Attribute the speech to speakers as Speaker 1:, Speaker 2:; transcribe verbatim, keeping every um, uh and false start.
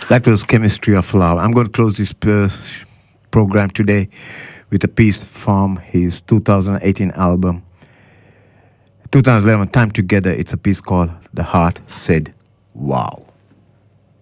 Speaker 1: That was Chemistry of Love. I'm going to close this uh, program today with a piece from his two thousand eighteen album, two thousand eleven, Time Together. It's a piece called The Heart Said Wow.